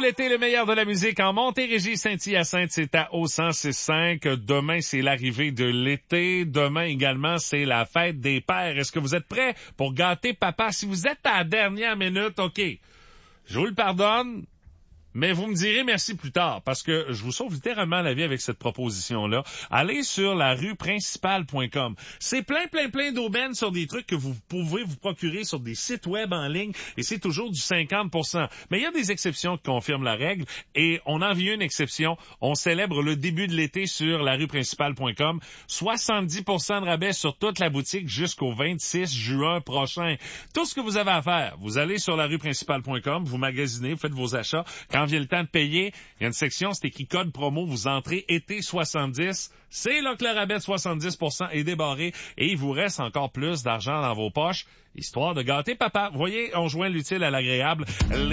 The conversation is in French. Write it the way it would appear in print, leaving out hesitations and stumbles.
l'été, le meilleur de la musique en Montérégie, Saint-Hyacinthe, c'est à au 106.5. Demain, c'est l'arrivée de l'été. Demain également, c'est la fête des pères. Est-ce que vous êtes prêts pour gâter papa? Si vous êtes à la dernière minute, OK, je vous le pardonne. Mais vous me direz merci plus tard, parce que je vous sauve littéralement la vie avec cette proposition-là. Allez sur la rue principale.com. C'est plein d'aubaines sur des trucs que vous pouvez vous procurer sur des sites web en ligne, et c'est toujours du 50%. Mais il y a des exceptions qui confirment la règle, et on en vient une exception. On célèbre le début de l'été sur la rue principale.com. 70% de rabais sur toute la boutique jusqu'au 26 juin prochain. Tout ce que vous avez à faire, vous allez sur la rue principale.com, vous magasinez, vous faites vos achats. Quand vient le temps de payer, il y a une section, c'est écrit code promo, vous entrez été 70. C'est là que le rabais de 70% est débarré et il vous reste encore plus d'argent dans vos poches, histoire de gâter papa. Vous voyez, on joint l'utile à l'agréable.